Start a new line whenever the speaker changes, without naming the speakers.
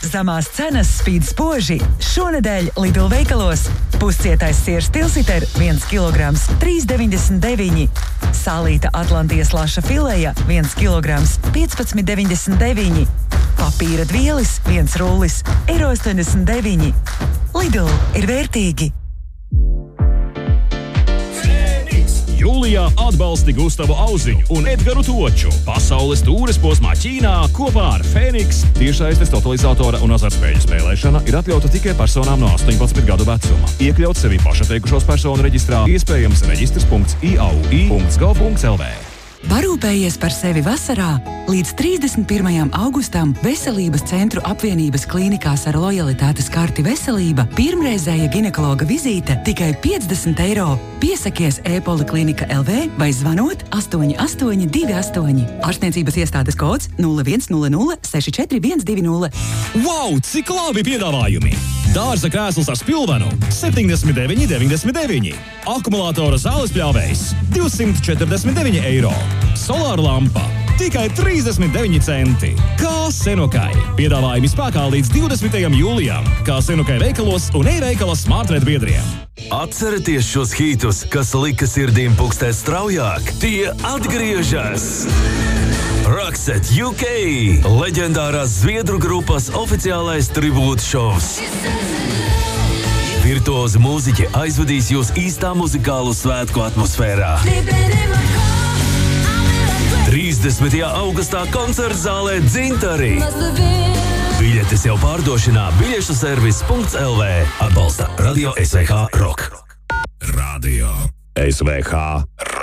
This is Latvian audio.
Zemās cenas spīd spoži. Šonedēļ Lidl veikalos puscietais siers tilsiter 1 kg 3,99. Sālīta Atlantijas laša fileja 1 kg 15,99. Papīra dvielis 1 rullis €89. Lidl ir vērtīgi.
Jūlijā atbalsti Gustavu Auziņu un Edgaru Toču pasaules tūres posmā Ķīnā kopā ar Fēniks. Tiešsaistes totalizatora un azartspēļu spēlēšana ir atļauta tikai personām no 18 gadu vecuma. Iekļaut sevi pašatteikušos personu reģistrā iespējams reģistrs.iaui.gov.lv.
Parūpējies par sevi vasarā. Līdz 31. augustam Veselības centru apvienības klīnikās ar lojalitātes karti Veselība pirmreizēja ginekologa vizīte tikai €50. Piesakies e-poliklinika LV vai zvanot 8828. Ārstniecības iestādes kods 0100 64120.
Wow, cik labi piedāvājumi! Dārza krēsls ar spilvenu $79,99. Akumulātora zāles pļāvējs €249. Solāra lampa tikai 39 centi. Kā Senokai. Piedāvājumi spēkā līdz 20. jūlijam. Kā Senokai veikalos un e-veikala Smartred biedriem.
Atcerieties šos hītus, kas lika sirdīm pukstēt straujāk. Tie atgriežas! Roxette UK, leģendārās zviedru grupas oficiālais tribūta šovs. Virtuozi mūziķi aizvedīs jūs īstā muzikālu svētku atmosfērā. 30. augustā koncerta zālē Dzintari. Biļetes jau pārdošanā biļešu servis.lv. Atbalsta Radio SVH Rock. Radio SVH Rock.